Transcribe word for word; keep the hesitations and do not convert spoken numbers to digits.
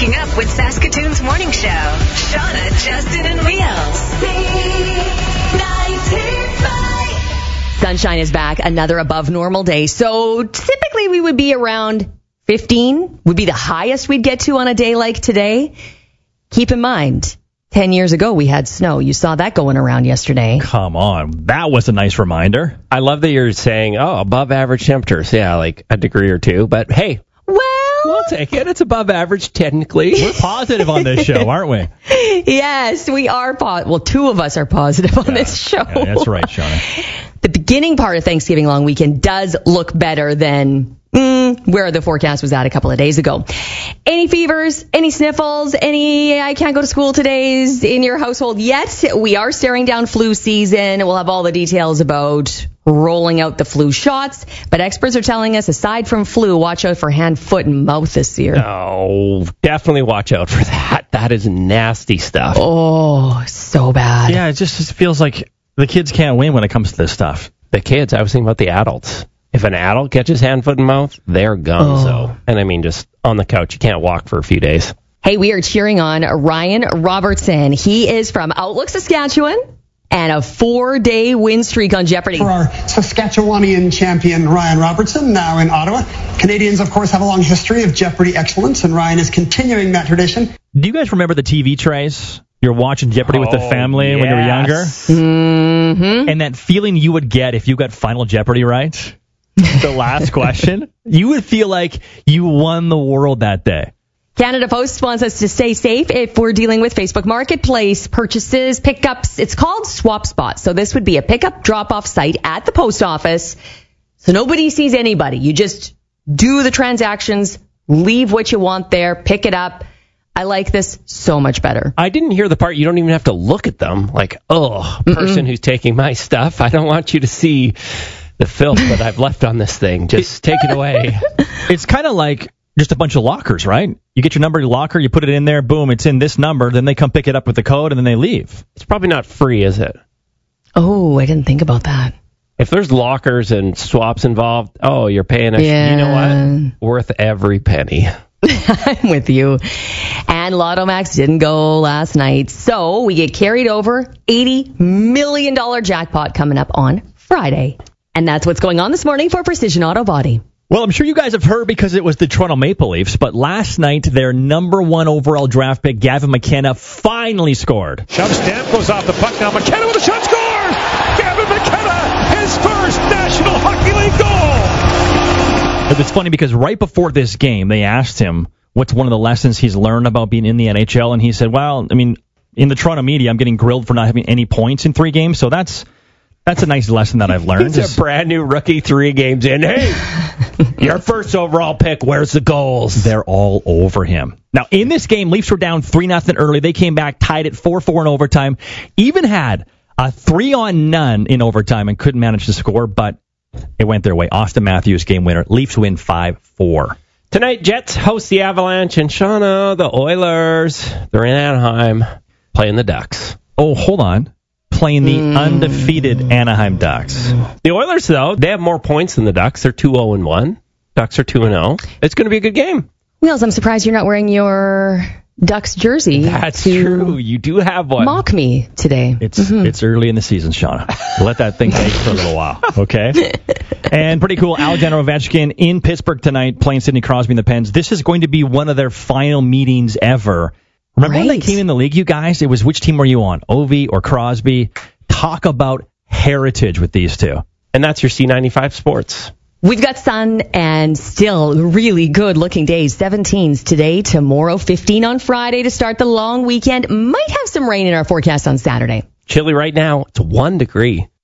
waking up with Saskatoon's morning show. Shauna, Justin, and Wheels. C ninety-five. Sunshine is back, another above normal day. So typically we would be around fifteen, would be the highest we'd get to on a day like today. Keep in mind, ten years ago we had snow. You saw that going around yesterday. Come on. That was a nice reminder. I love that you're saying, oh, above average temperatures. Yeah, like a degree or two. But hey, Well, we'll take it. It's above average technically. We're positive on this show, aren't we? yes, we are. Po- well, two of us are positive on Yeah. this show. Yeah, that's right, Shauna. The beginning part of Thanksgiving long weekend does look better than mm, where the forecast was at a couple of days ago. Any fevers, any sniffles, any I can't go to school todays in your household yet? We are staring down flu season. We'll have all the details about rolling out the flu shots. But experts are telling us, aside from flu, watch out for hand, foot, and mouth this year. Oh, definitely watch out for that. That is nasty stuff. Oh, so bad. Yeah, it just, just feels like the kids can't win when it comes to this stuff. The kids, I was thinking about the adults. If an adult catches hand, foot, and mouth, they're gonzo. Oh. And I mean, just on the couch, you can't walk for a few days. Hey, we are cheering on Ryan Robertson. He is from Outlook, Saskatchewan, and a four-day win streak on Jeopardy. For our Saskatchewanian champion, Ryan Robertson, now in Ottawa. Canadians, of course, have a long history of Jeopardy excellence, and Ryan is continuing that tradition. Do you guys remember the T V trays? You're watching Jeopardy with the Oh, family when you were younger? yes. Mm-hmm. And that feeling you would get if you got Final Jeopardy right, the last question, you would feel like you won the world that day. Canada Post wants us to stay safe if we're dealing with Facebook Marketplace purchases, pickups. It's called Swap Spot. So this would be a pickup drop-off site at the post office. So nobody sees anybody. You just do the transactions, leave what you want there, pick it up. I like this so much better. I didn't hear the part you don't even have to look at them. Like, oh, person who's taking my stuff, I don't want you to see the filth that I've left on this thing. Just take it away. It's kind of like just a bunch of lockers, right? You get your number in your locker, you put it in there, boom, it's in this number, then they come pick it up with the code, and then they leave. It's probably not free, is it? Oh, I didn't think about that. If there's lockers and swaps involved, oh, you're paying a, Yeah. you know what? Worth every penny. I'm with you. And Lotto Max didn't go last night. So we get carried over eighty million dollars jackpot coming up on Friday. And that's what's going on this morning for Precision Auto Body. Well, I'm sure you guys have heard because it was the Toronto Maple Leafs, but last night their number one overall draft pick, Gavin McKenna, finally scored. Shove Stamkos off the puck now. McKenna with a shot, scores! Gavin McKenna, his first National Hockey League goal! It's funny because right before this game, they asked him what's one of the lessons he's learned about being in the N H L, and he said, well, I mean, in the Toronto media, I'm getting grilled for not having any points in three games, so that's that's a nice lesson that I've learned. He's a brand new rookie three games in. Hey, your first overall pick, where's the goals? They're all over him. Now, in this game, Leafs were down three nothing early. They came back, tied it four four in overtime, even had a three-on-none in overtime and couldn't manage to score, but it went their way. Austin Matthews, game winner. Leafs win five four. Tonight, Jets host the Avalanche, and Shauna, the Oilers, they're in Anaheim playing the Ducks. Oh, hold on. Playing the mm. undefeated Anaheim Ducks. The Oilers, though, they have more points than the Ducks. They're two oh and one. Ducks are two and oh. It's going to be a good game. Wheels, I'm surprised you're not wearing your Ducks jersey. That's true. You do have one. Mock me today. It's mm-hmm. it's early in the season, Shauna. Let that thing take for a little while, okay? And pretty cool, Alexander Ovechkin in Pittsburgh tonight playing Sidney Crosby in the Pens. This is going to be one of their final meetings ever. Remember right. when they came in the league, you guys? It was which team were you on, Ovi or Crosby? Talk about heritage with these two. And that's your C ninety-five Sports. We've got sun and still really good-looking days. seventeens today, tomorrow, fifteen on Friday to start the long weekend. Might have some rain in our forecast on Saturday. Chilly right now. It's one degree.